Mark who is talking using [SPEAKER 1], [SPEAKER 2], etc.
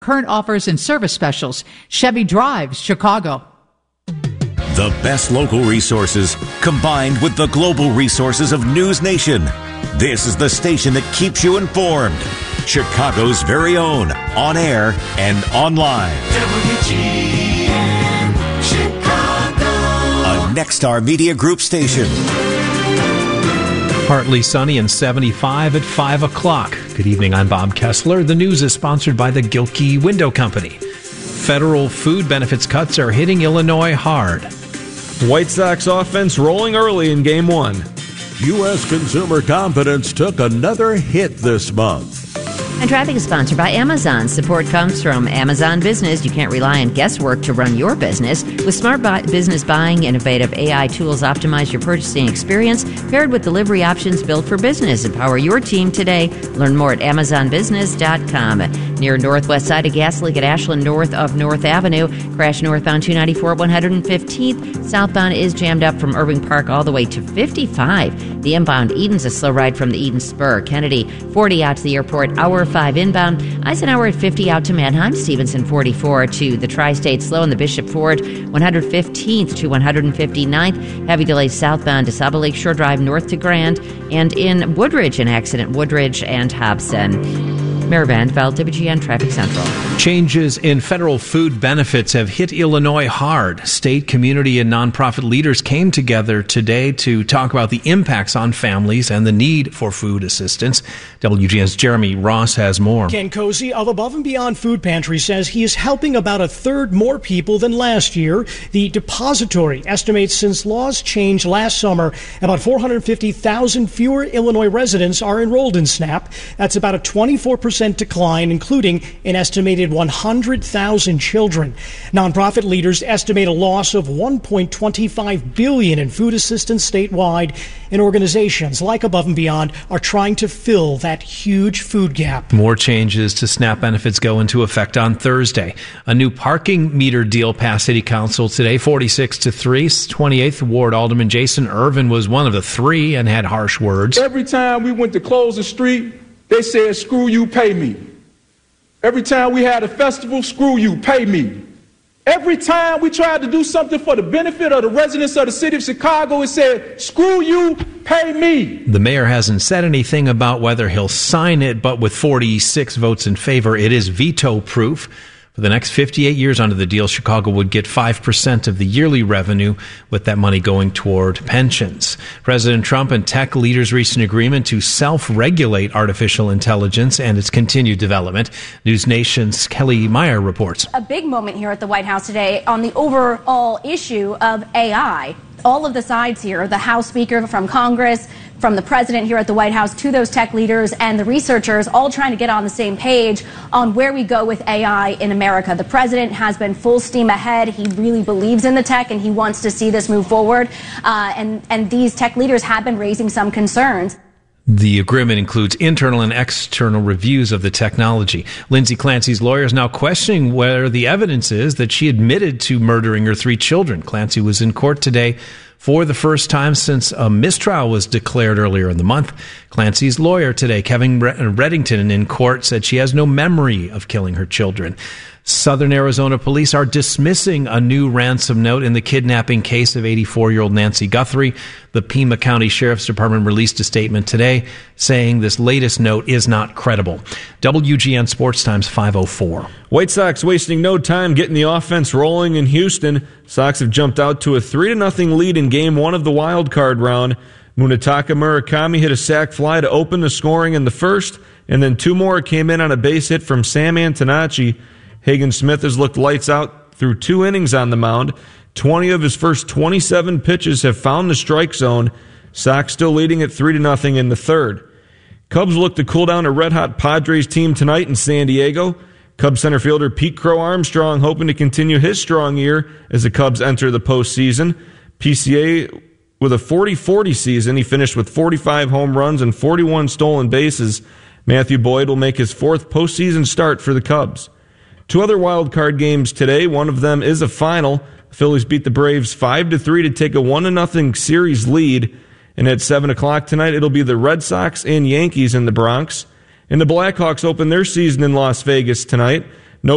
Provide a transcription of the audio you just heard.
[SPEAKER 1] current offers and service specials. Chevy Drives, Chicago.
[SPEAKER 2] The best local resources combined with the global resources of News Nation. This is the station that keeps you informed. Chicago's very own, on air and online. WGN Chicago. A Nexstar Media Group station.
[SPEAKER 3] Partly sunny and 75 at 5 o'clock. Good evening, I'm Bob Kessler. The news is sponsored by the Gilkey Window Company. Federal food benefits cuts are hitting Illinois hard.
[SPEAKER 4] White Sox offense rolling early in Game 1.
[SPEAKER 5] U.S. consumer confidence took another hit this month.
[SPEAKER 6] And traffic is sponsored by Amazon. Support comes from Amazon Business. You can't rely on guesswork to run your business. With smart business buying, innovative AI tools optimize your purchasing experience, paired with delivery options built for business. Empower your team today. Learn more at AmazonBusiness.com. Near northwest side of gas leak at Ashland, north of North Avenue. Crash northbound 294 115th. Southbound is jammed up from Irving Park all the way to 55. The inbound Eden's a slow ride from the Eden Spur. Kennedy 40 out to the airport. Hour 5 inbound. Eisenhower at 50 out to Manheim. Stevenson 44 to the Tri-State. Slow in the Bishop Ford 115th to 159th. Heavy delays southbound to Saba Lake Shore Drive north to Grand. And in Woodridge, an accident. Woodridge and Hobson. Mayor Van Veld, WGN Traffic Central.
[SPEAKER 3] Changes in federal food benefits have hit Illinois hard. State, community, and nonprofit leaders came together today to talk about the impacts on families and the need for food assistance. WGN's Jeremy Ross has more.
[SPEAKER 7] Ken Cozy of Above and Beyond Food Pantry says he is helping about a third more people than last year. The depository estimates since laws changed last summer, about 450,000 fewer Illinois residents are enrolled in SNAP. That's about a 24% decline, including an estimated 100,000 children. Nonprofit leaders estimate a loss of $1.25 billion in food assistance statewide, and organizations like Above and Beyond are trying to fill that huge food gap.
[SPEAKER 3] More changes to SNAP benefits go into effect on Thursday. A new parking meter deal passed City Council today, 46-3. 28th Ward Alderman Jason Irvin was one of the three and had harsh words.
[SPEAKER 8] Every time we went to close the street, they said, screw you, pay me. Every time we had a festival, screw you, pay me. Every time we tried to do something for the benefit of the residents of the city of Chicago, it said, screw you, pay me.
[SPEAKER 3] The mayor hasn't said anything about whether he'll sign it, but with 46 votes in favor, it is veto-proof. For the next 58 years under the deal, Chicago would get 5% of the yearly revenue, with that money going toward pensions. President Trump and tech leaders reached an agreement to self-regulate artificial intelligence and its continued development. News Nation's Kelly Meyer reports.
[SPEAKER 9] A big moment here at the White House today on the overall issue of AI. All of the sides here, the House Speaker from Congress, from the president here at the White House to those tech leaders and the researchers, all trying to get on the same page on where we go with AI in America. The president has been full steam ahead. He really believes in the tech and he wants to see this move forward. And these tech leaders have been raising some concerns.
[SPEAKER 3] The agreement includes internal and external reviews of the technology. Lindsay Clancy's lawyer is now questioning where the evidence is that she admitted to murdering her 3 children. Clancy was in court today for the first time since a mistrial was declared earlier in the month. Clancy's lawyer today, Kevin Reddington, in court said she has no memory of killing her children. Southern Arizona police are dismissing a new ransom note in the kidnapping case of 84-year-old Nancy Guthrie. The Pima County Sheriff's Department released a statement today saying this latest note is not credible. WGN Sports Times 5:04.
[SPEAKER 4] White Sox wasting no time getting the offense rolling in Houston. Sox have jumped out to a 3-0 lead in Game 1 of the wild card round. Munetaka Murakami hit a sac fly to open the scoring in the first, and then 2 more came in on a base hit from Sam Antonacci. Hagen Smith has looked lights out through 2 innings on the mound. 20 of his first 27 pitches have found the strike zone. Sox still leading at 3-0 in the third. Cubs look to cool down a red-hot Padres team tonight in San Diego. Cubs center fielder Pete Crow Armstrong hoping to continue his strong year as the Cubs enter the postseason. PCA with a 40-40 season. He finished with 45 home runs and 41 stolen bases. Matthew Boyd will make his 4th postseason start for the Cubs. 2 other wild card games today. One of them is a final. The Phillies beat the Braves 5-3 to take a 1-0 series lead. And at 7 o'clock tonight, it'll be the Red Sox and Yankees in the Bronx. And the Blackhawks open their season in Las Vegas tonight.